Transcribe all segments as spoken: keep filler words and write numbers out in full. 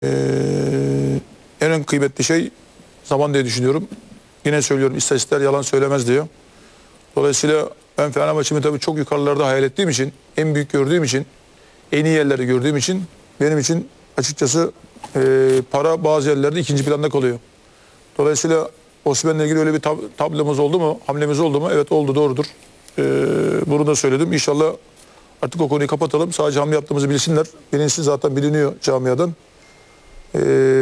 Ee, en kıymetli şey zaman diye düşünüyorum. Yine söylüyorum, istatistikler yalan söylemez diyor. Dolayısıyla ben Fenerbahçe'mi tabii çok yukarılarda hayal ettiğim için, en büyük gördüğüm için, en iyi yerleri gördüğüm için benim için açıkçası e, para bazı yerlerde ikinci planda kalıyor. Dolayısıyla Osimhen'le ilgili öyle bir tab tablomuz oldu mu, hamlemiz oldu mu? Evet, oldu, doğrudur. Ee, bunu da söyledim. İnşallah artık o konuyu kapatalım. Sadece hamle yaptığımızı bilsinler. Bilinçli zaten biliniyor camiadan. Ee,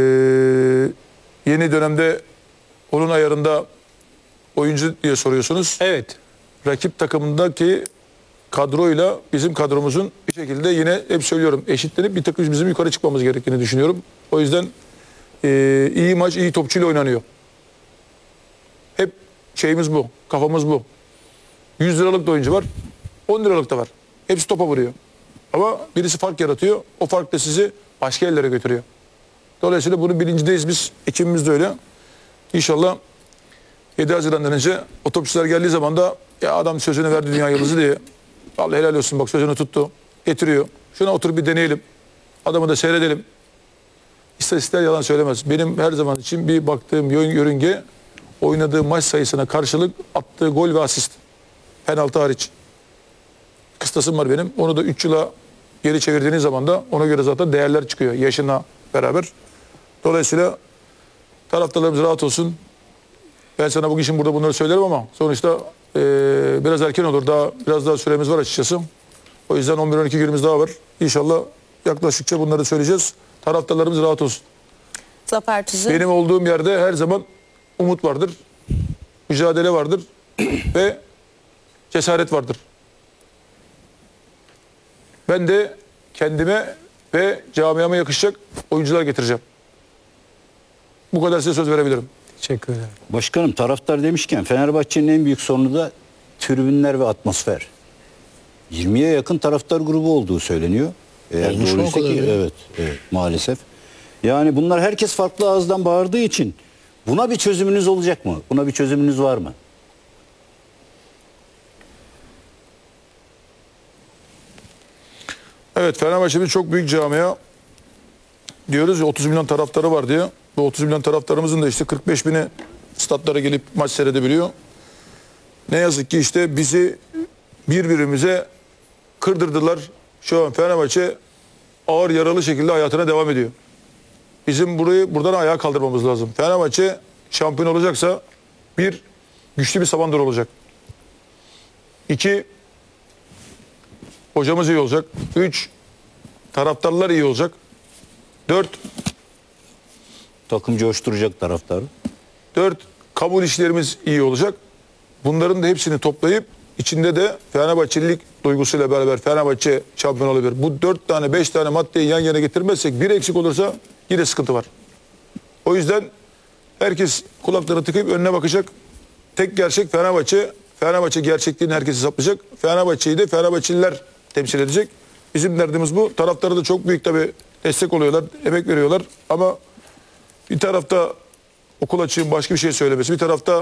yeni dönemde onun ayarında oyuncu diye soruyorsunuz. Evet. Rakip takımındaki kadroyla bizim kadromuzun bir şekilde yine hep söylüyorum eşitlenip bir takım bizim yukarı çıkmamız gerektiğini düşünüyorum. O yüzden e, iyi maç iyi topçuyla oynanıyor. Hep şeyimiz bu, kafamız bu. yüz liralık da oyuncu var, on liralık da var. Hepsi topa vuruyor. Ama birisi fark yaratıyor, o fark da sizi başka yerlere götürüyor. Dolayısıyla bunun bilincindeyiz biz, ekibimiz de öyle. İnşallah yedi Haziran'dan önce o topçular geldiği zaman da ya adam sözünü verdi dünya yıldızı diye. Vallahi helal olsun, bak sözünü tuttu, getiriyor. Şuna oturup bir deneyelim, adamı da seyredelim. İstatistikler yalan söylemez. Benim her zaman için bir baktığım yörünge oynadığı maç sayısına karşılık attığı gol ve asist. Penaltı hariç. Kıstasım var benim. Onu da üç yıla geri çevirdiğiniz zaman da ona göre zaten değerler çıkıyor yaşına beraber. Dolayısıyla taraftarlarımız rahat olsun. Ben sana bugün için burada bunları söylerim ama sonuçta e, biraz erken olur. Daha biraz daha süremiz var açıkçası. O yüzden on bir on iki günümüz daha var. İnşallah yaklaştıkça bunları söyleyeceğiz. Taraftarlarımız rahat olsun. Zafer Tüzün. Benim olduğum yerde her zaman umut vardır. Mücadele vardır. Ve cesaret vardır. Ben de kendime ve camiama yakışacak oyuncular getireceğim. Bu kadar size söz verebilirim. Teşekkür ederim. Başkanım, taraftar demişken Fenerbahçe'nin en büyük sorunu da tribünler ve atmosfer. yirmiye yakın taraftar grubu olduğu söyleniyor. Eğer Olmuş mu doğruysa o kadar ki ya? evet, evet maalesef. Yani bunlar herkes farklı ağızdan bağırdığı için buna bir çözümünüz olacak mı? Buna bir çözümünüz var mı? Evet, Fenerbahçe'miz çok büyük camia. Diyoruz ya otuz milyon taraftarı var diye. Bu otuz milyon taraftarımızın da işte kırk beş bini statlara gelip maç seyredebiliyor. Ne yazık ki işte bizi birbirimize kırdırdılar. Şu an Fenerbahçe ağır yaralı şekilde hayatına devam ediyor. Bizim burayı buradan ayağa kaldırmamız lazım. Fenerbahçe şampiyon olacaksa bir, güçlü bir Sabandır olacak. İki, hocamız iyi olacak. Üç, taraftarlar iyi olacak. Dört, Takım coşturacak taraftarı. dört, kabul işlerimiz iyi olacak. Bunların da hepsini toplayıp içinde de Fenerbahçelilik duygusuyla beraber Fenerbahçe şampiyon olabilir. Bu dört tane beş tane maddeyi yan yana getirmezsek bir eksik olursa yine sıkıntı var. O yüzden herkes kulaklarını tıkayıp önüne bakacak. Tek gerçek Fenerbahçe. Fenerbahçe gerçekliğini herkes hesaplayacak. Fenerbahçe'yi de Fenerbahçeliler temsil edecek. Bizim derdimiz bu. Taraftarı da çok büyük tabii destek oluyorlar, emek veriyorlar. Ama bir tarafta okul açığın başka bir şey söylemesi, bir tarafta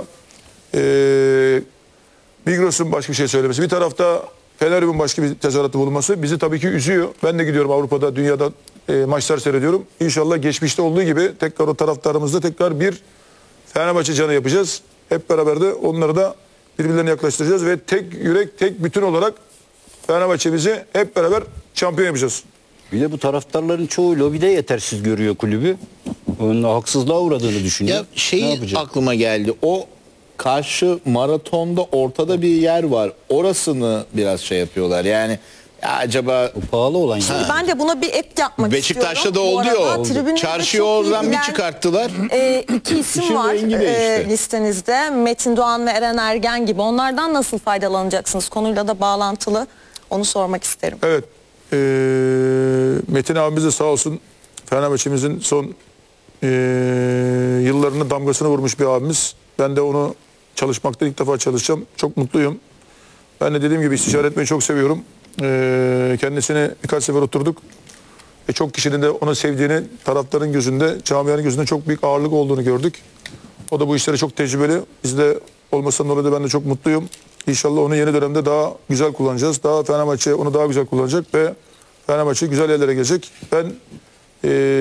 ee, Migros'un başka bir şey söylemesi, bir tarafta Fenerbahçe'nin başka bir tezahüratı bulunması bizi tabii ki üzüyor. Ben de gidiyorum Avrupa'da, dünyada e, maçlar seyrediyorum. İnşallah geçmişte olduğu gibi tekrar o taraftarımızda tekrar bir Fenerbahçe canı yapacağız. Hep beraber de onları da birbirlerine yaklaştıracağız ve tek yürek, tek bütün olarak Fenerbahçe'mizi hep beraber şampiyon yapacağız. Bir de bu taraftarların çoğu lobide yetersiz görüyor kulübü. Onun haksızlığa uğradığını düşünüyor. Ya Ne şey yapacak? aklıma geldi. O karşı maratonda ortada bir yer var. Orasını biraz şey yapıyorlar. Yani ya acaba O pahalı olan yer. Ben de buna bir ek yapmak Beşiktaş'ta istiyorum. da Bu oldu arada ya. tribünleri Çarşıyı çok iyi oradan bir bilen, çıkarttılar. E, iki isim İşin var rengi değişti. e, listenizde. Metin Doğan ve Eren Ergen gibi. Onlardan nasıl faydalanacaksınız? Konuyla da bağlantılı. Onu sormak isterim. Evet. Ee, Metin abimiz de sağ olsun Fenerbahçe'mizin son ee, yıllarını damgasını vurmuş bir abimiz. Ben de onu çalışmakta ilk defa çalışacağım. Çok mutluyum. Ben de dediğim gibi istişare etmeyi çok seviyorum. Ee, kendisine birkaç sefer oturduk. E, çok kişinin de onu sevdiğini, taraftarın gözünde, camianın gözünde çok büyük ağırlık olduğunu gördük. O da bu işlere çok tecrübeli. Biz de olmasından dolayı da ben de çok mutluyum. İnşallah onu yeni dönemde daha güzel kullanacağız. Daha Fenerbahçe onu daha güzel kullanacak ve Fenerbahçe güzel yerlere gelecek. Ben e,